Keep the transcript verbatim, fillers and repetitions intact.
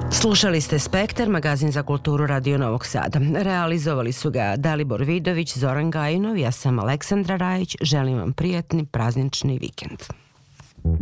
Slušali ste Spektar, magazin za kulturu Radio Novog Sada. Realizovali su ga Dalibor Vidović, Zoran Gajinov, ja sam Aleksandra Rajić. Želim vam prijatni praznični vikend.